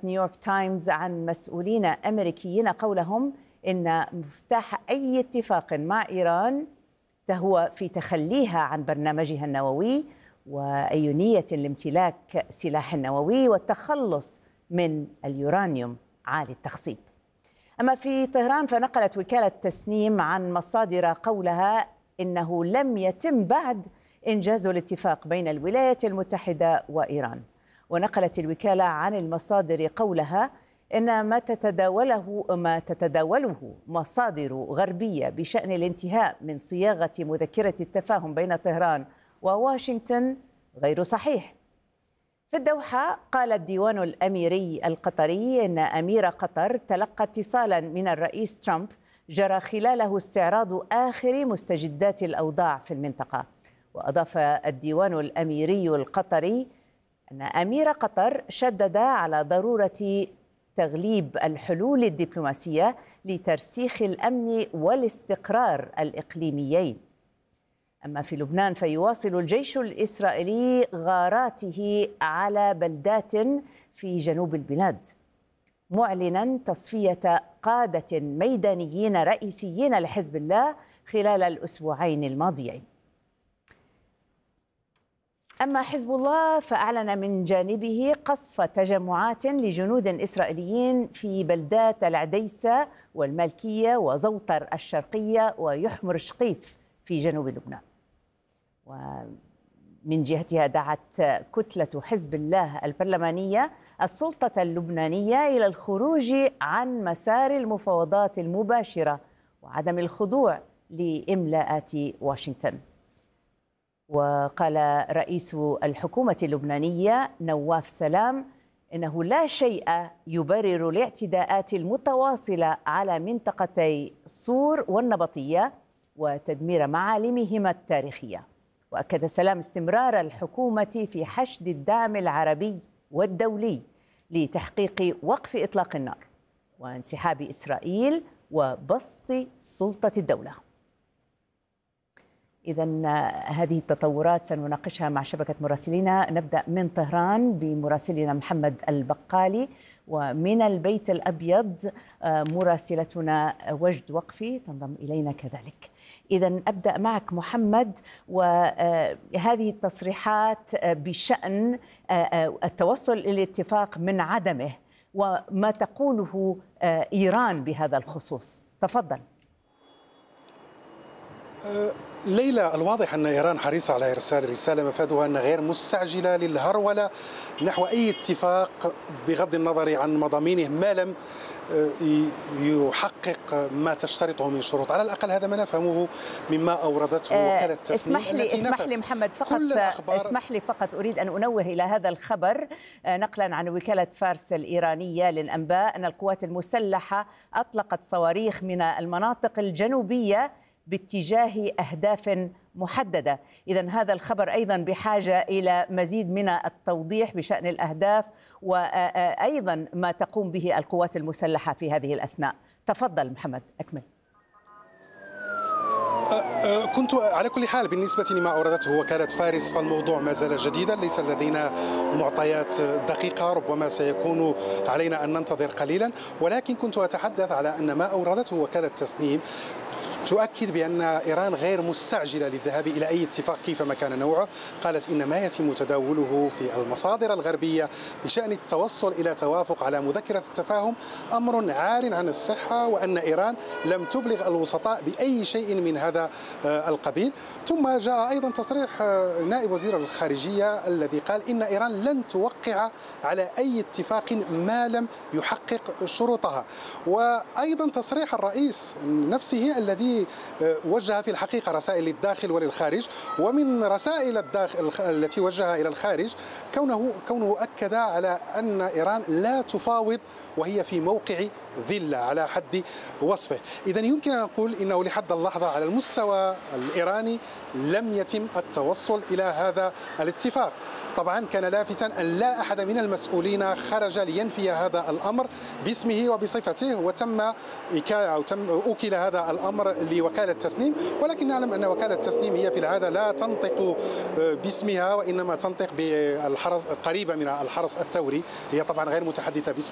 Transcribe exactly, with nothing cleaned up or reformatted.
نيويورك تايمز عن مسؤولين أمريكيين قولهم إن مفتاح أي اتفاق مع إيران هو في تخليها عن برنامجها النووي وأي نية لامتلاك سلاح نووي والتخلص من اليورانيوم عالي التخصيب. أما في طهران فنقلت وكالة تسنيم عن مصادر قولها إنه لم يتم بعد إنجاز الاتفاق بين الولايات المتحدة وإيران. ونقلت الوكالة عن المصادر قولها إن ما تتداوله ما تتداوله مصادر غربية بشأن الانتهاء من صياغة مذكرة التفاهم بين طهران وواشنطن غير صحيح. في الدوحة قال الديوان الأميري القطري إن أمير قطر تلقى اتصالا من الرئيس ترامب جرى خلاله استعراض آخر مستجدات الأوضاع في المنطقة. وأضاف الديوان الأميري القطري أن أمير قطر شدد على ضرورة تغليب الحلول الدبلوماسية لترسيخ الأمن والاستقرار الإقليميين. أما في لبنان فيواصل الجيش الإسرائيلي غاراته على بلدات في جنوب البلاد، معلنا تصفية قادة ميدانيين رئيسيين لحزب الله خلال الأسبوعين الماضيين. أما حزب الله فأعلن من جانبه قصف تجمعات لجنود إسرائيليين في بلدات العديسة والمالكية وزوطر الشرقية ويحمر شقيف في جنوب لبنان. ومن جهتها دعت كتلة حزب الله البرلمانية السلطة اللبنانية إلى الخروج عن مسار المفاوضات المباشرة وعدم الخضوع لإملاءات واشنطن. وقال رئيس الحكومة اللبنانية نواف سلام إنه لا شيء يبرر الاعتداءات المتواصلة على منطقتي صور والنبطية وتدمير معالمهما التاريخية. وأكد سلام استمرار الحكومة في حشد الدعم العربي والدولي لتحقيق وقف إطلاق النار وانسحاب إسرائيل وبسط سلطة الدولة. إذن هذه التطورات سنناقشها مع شبكة مراسلينا. نبدأ من طهران بمراسلنا محمد البقالي، ومن البيت الأبيض مراسلتنا وجد وقفي تنضم إلينا كذلك. إذن أبدأ معك محمد، وهذه التصريحات بشأن التوصل إلى الاتفاق من عدمه وما تقوله إيران بهذا الخصوص، تفضل. ليلى، الواضح أن إيران حريصة على إرسال رسالة مفادها أنها غير مستعجلة للهرولة نحو أي اتفاق بغض النظر عن مضامينه ما لم يحقق ما تشترطه من شروط. على الأقل هذا ما نفهمه مما أوردته وكالة تسنيم. اسمح لي اسمح لي محمد فقط اسمح لي فقط أريد أن أنوه إلى هذا الخبر نقلا عن وكالة فارس الإيرانية للأنباء أن القوات المسلحة أطلقت صواريخ من المناطق الجنوبية باتجاه أهداف محددة. إذن هذا الخبر أيضا بحاجة إلى مزيد من التوضيح بشأن الأهداف وأيضا ما تقوم به القوات المسلحة في هذه الأثناء. تفضل محمد، أكمل. كنت على كل حال بالنسبة لما أوردته وكالة فارس فالموضوع ما زال جديدا، ليس لدينا معطيات دقيقة، ربما سيكون علينا أن ننتظر قليلا، ولكن كنت أتحدث على أن ما أوردته وكالة تسنيم تؤكد بأن إيران غير مستعجلة للذهاب إلى أي اتفاق كيفما كان نوعه. قالت إن ما يتم تداوله في المصادر الغربية بشأن التوصل إلى توافق على مذكرة التفاهم أمر عار عن الصحة، وأن إيران لم تبلغ الوسطاء بأي شيء من هذا القبيل. ثم جاء أيضا تصريح نائب وزير الخارجية الذي قال إن إيران لن توقع على أي اتفاق ما لم يحقق شروطها. وأيضا تصريح الرئيس نفسه الذي وجه في الحقيقة رسائل للداخل وللخارج، ومن رسائل الداخل التي وجهها إلى الخارج كونه كونه أكد على أن إيران لا تفاوض وهي في موقع ذلة على حد وصفه. إذا يمكن أن نقول إنه لحد اللحظة على المستوى الإيراني لم يتم التوصل إلى هذا الاتفاق. طبعا كان لافتا أن لا أحد من المسؤولين خرج لينفي هذا الأمر باسمه وبصفته، وتم أو تم أوكل هذا الأمر لوكالة تسنيم، ولكن نعلم أن وكالة تسنيم هي في العادة لا تنطق باسمها وإنما تنطق بالحرس، قريبة من الحرس الثوري. هي طبعا غير متحدثة باسم